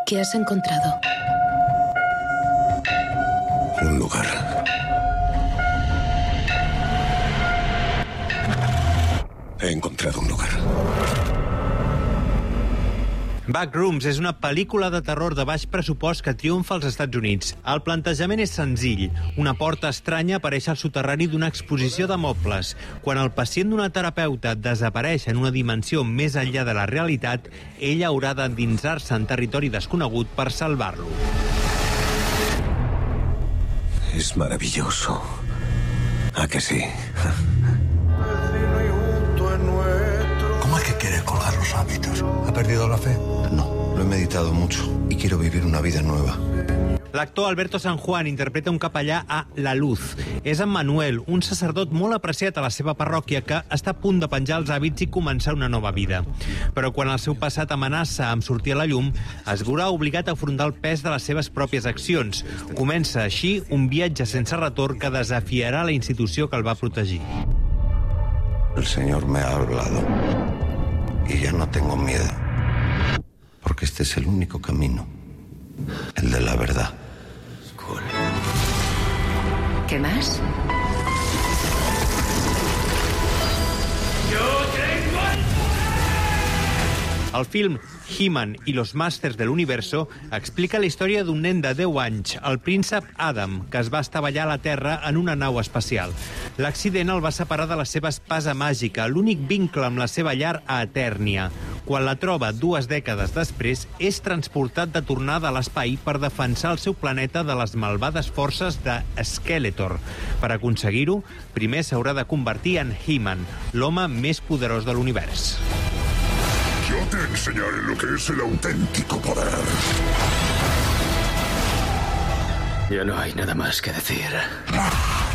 ¿Qué has encontrado? Un lugar. He encontrado un lugar. Backrooms és una pel·lícula de terror de baix pressupost que triomfa als Estats Units. El plantejament és senzill. Una porta estranya apareix al soterrani d'una exposició de mobles. Quan el pacient d'una terapeuta desapareix en una dimensió més enllà de la realitat, ella haurà d'endinsar-se en territori desconegut per salvar-lo. Es maravilloso. ¿A que sí? ¿Cómo es que quiere colgar los hábitos? ¿Ha perdido la fe? No, lo he meditado mucho y quiero vivir una vida nueva. L'actor Alberto San Juan interpreta un capellà a La Luz. És en Manuel, un sacerdot molt apreciat a la seva parròquia que està a punt de penjar els hàbits i començar una nova vida. Però quan el seu passat amenaça amb sortir a la llum, es veurà obligat a afrontar el pes de les seves pròpies accions. Comença així un viatge sense retorn que desafiarà la institució que el va protegir. El Señor me ha hablado y ya no tengo miedo, porque este es el único camino, el de la verdad. Cool. ¿Qué más? El film He-Man i los Masters de l'Universo explica la història d'un nen de 10 anys, el príncep Adam, que es va estavellar a la Terra en una nau espacial. L'accident el va separar de la seva espasa màgica, l'únic vincle amb la seva llar a Etèrnia. Quan la troba 2 dècades després, és transportat de tornada a l'espai per defensar el seu planeta de les malvades forces de Skeletor. Per aconseguir-ho, primer s'haurà de convertir en He-Man, l'home més poderós de l'univers. Yo te enseñaré lo que es el auténtico poder. Ya no hay nada más que decir.